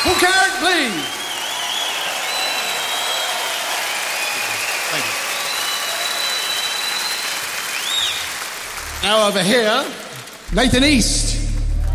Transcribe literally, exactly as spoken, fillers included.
Paul Carrick, please. Thank you. Now over here, Nathan East.